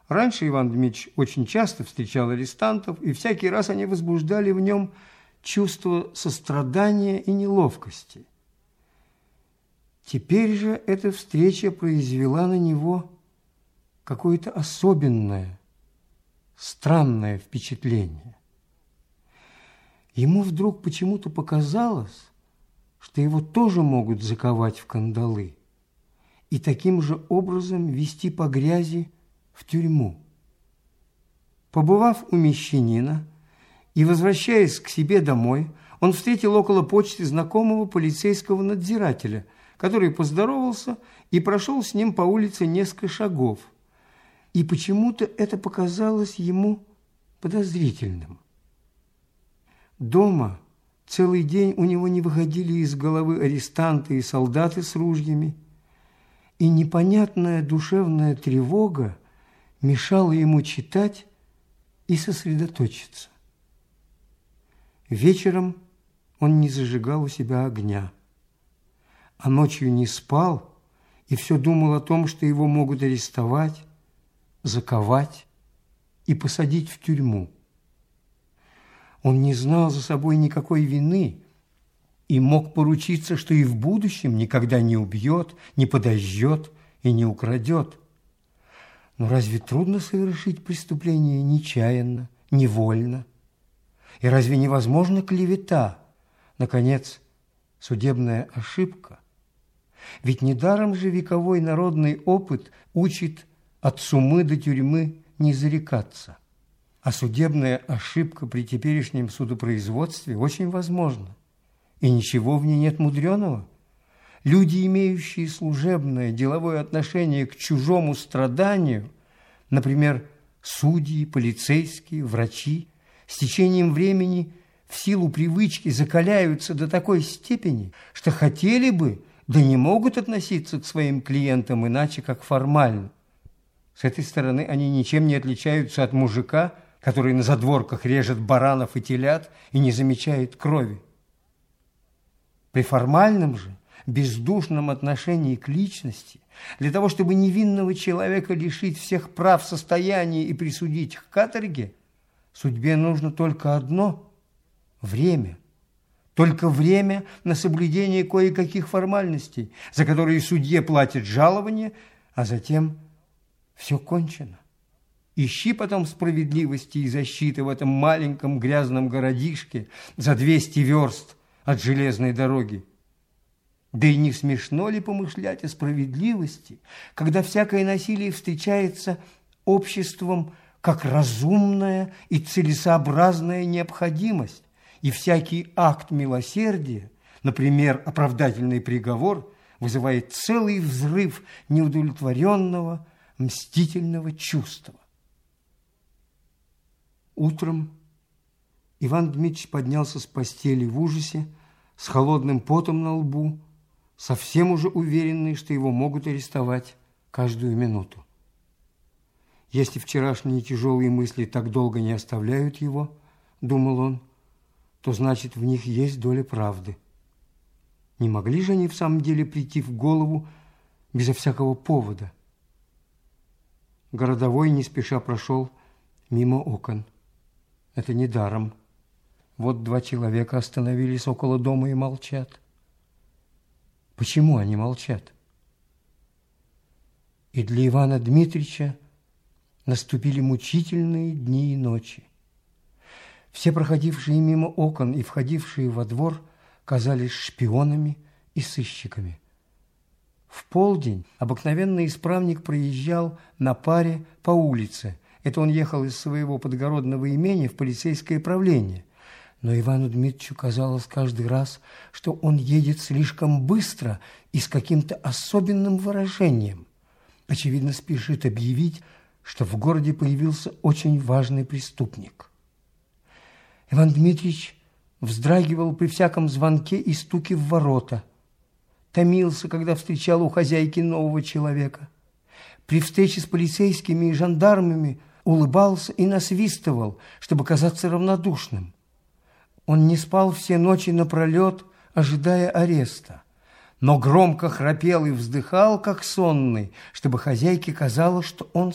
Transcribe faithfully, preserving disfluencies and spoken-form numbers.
Раньше Иван Дмитрич очень часто встречал арестантов, и всякий раз они возбуждали в нем чувство сострадания и неловкости. Теперь же эта встреча произвела на него какое-то особенное, странное впечатление. Ему вдруг почему-то показалось, что его тоже могут заковать в кандалы и таким же образом вести по грязи в тюрьму. Побывав у мещанина и возвращаясь к себе домой, он встретил около почты знакомого полицейского надзирателя, который поздоровался и прошел с ним по улице несколько шагов. И почему-то это показалось ему подозрительным. Дома целый день у него не выходили из головы арестанты и солдаты с ружьями, и непонятная душевная тревога мешала ему читать и сосредоточиться. Вечером он не зажигал у себя огня, а ночью не спал и все думал о том, что его могут арестовать, заковать и посадить в тюрьму. Он не знал за собой никакой вины и мог поручиться, что и в будущем никогда не убьет, не подожжет и не украдет. Но разве трудно совершить преступление нечаянно, невольно? И разве невозможна клевета? Наконец, судебная ошибка? Ведь недаром же вековой народный опыт учит от сумы до тюрьмы не зарекаться. А судебная ошибка при теперешнем судопроизводстве очень возможна. И ничего в ней нет мудреного. Люди, имеющие служебное, деловое отношение к чужому страданию, например, судьи, полицейские, врачи, с течением времени в силу привычки закаляются до такой степени, что хотели бы, да не могут относиться к своим клиентам иначе, как формально. С этой стороны они ничем не отличаются от мужика, который на задворках режет баранов и телят и не замечает крови. При формальном же, бездушном отношении к личности, для того, чтобы невинного человека лишить всех прав состояния и присудить к каторге, судьбе нужно только одно – время. Только время на соблюдение кое-каких формальностей, за которые судье платит жалование, а затем все кончено. Ищи потом справедливости и защиты в этом маленьком грязном городишке за двести верст от железной дороги. Да и не смешно ли помышлять о справедливости, когда всякое насилие встречается обществом как разумная и целесообразная необходимость, и всякий акт милосердия, например, оправдательный приговор, вызывает целый взрыв неудовлетворенного, мстительного чувства. Утром Иван Дмитрич поднялся с постели в ужасе, с холодным потом на лбу, совсем уже уверенный, что его могут арестовать каждую минуту. Если вчерашние тяжелые мысли так долго не оставляют его, думал он, то значит в них есть доля правды. Не могли же они в самом деле прийти в голову безо всякого повода? Городовой не спеша прошел мимо окон. Это не даром. Вот два человека остановились около дома и молчат. Почему они молчат? И для Ивана Дмитрича наступили мучительные дни и ночи. Все проходившие мимо окон и входившие во двор казались шпионами и сыщиками. В полдень обыкновенный исправник проезжал на паре по улице. Это он ехал из своего подгородного имения в полицейское правление. Но Ивану Дмитричу казалось каждый раз, что он едет слишком быстро и с каким-то особенным выражением. Очевидно, спешит объявить, что в городе появился очень важный преступник. Иван Дмитрич вздрагивал при всяком звонке и стуке в ворота, томился, когда встречал у хозяйки нового человека. При встрече с полицейскими и жандармами улыбался и насвистывал, чтобы казаться равнодушным. Он не спал все ночи напролет, ожидая ареста, но громко храпел и вздыхал, как сонный, чтобы хозяйке казалось, что он